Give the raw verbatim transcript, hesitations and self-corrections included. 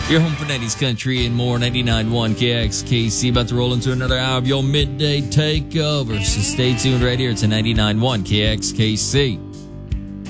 Your home for nineties country and more, ninety-nine point one K X K C. About to roll into another hour of your midday takeover. So stay tuned right here to ninety-nine point one K X K C.